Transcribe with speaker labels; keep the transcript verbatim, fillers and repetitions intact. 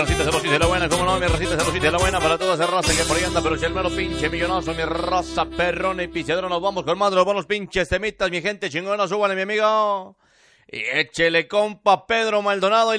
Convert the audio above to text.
Speaker 1: Rosita Celosita de la buena, como no, mi Rosita Celosita de la buena para toda esa raza que por ahí anda, pero si el mero pinche millonazo, mi raza perrón y pichadero, nos vamos con más de los buenos pinches temitas, mi gente chingona, súbale mi amigo, y échele compa Pedro Maldonado. Y